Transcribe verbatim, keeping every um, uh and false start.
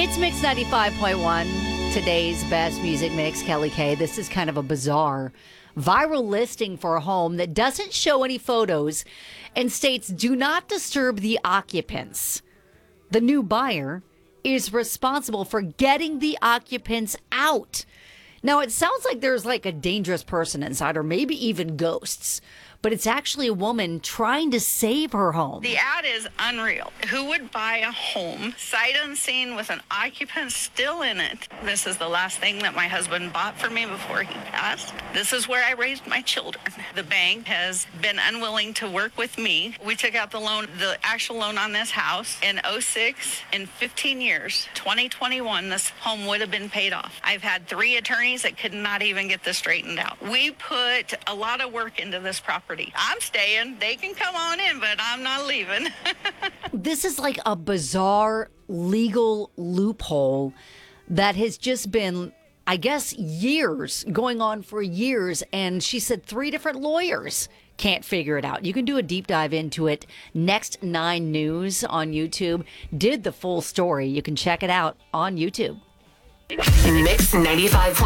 It's Mix ninety-five point one, today's best music mix, Kelly K. This is kind of a bizarre viral listing for a home that doesn't show any photos and states do not disturb the occupants. The new buyer is responsible for getting the occupants out. Now, it sounds like there's like a dangerous person inside or maybe even ghosts, but it's actually a woman trying to save her home. The ad is unreal. Who would buy a home sight unseen with an occupant still in it? This is the last thing that my husband bought for me before he passed. This is where I raised my children. The bank has been unwilling to work with me. We took out the loan, the actual loan on this house in oh six. In fifteen years, twenty twenty-one, this home would have been paid off. I've had three attorneys that could not even get this straightened out. We put a lot of work into this property. I'm staying. They can come on in, but I'm not leaving. This is like a bizarre legal loophole that has just been, I guess, years, going on for years. And she said three different lawyers can't figure it out. You can do a deep dive into it. Next nine News on YouTube did the full story. You can check it out on YouTube. Mix ninety-five.